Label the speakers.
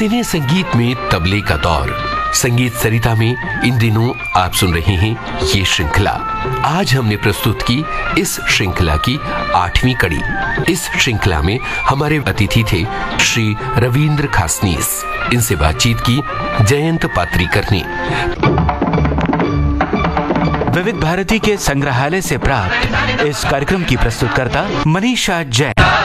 Speaker 1: सिने संगीत में तबले का दौर। संगीत सरिता में इन दिनों आप सुन रहे हैं ये श्रृंखला। आज हमने प्रस्तुत की इस श्रृंखला की 8वीं कड़ी। इस श्रृंखला में हमारे अतिथि थे श्री रविंद्र खासनीस। इनसे बातचीत की जयंत पात्रीकर ने।
Speaker 2: विविध भारती के संग्रहालय से प्राप्त इस कार्यक्रम की प्रस्तुतकर्ता मनीषा जैन।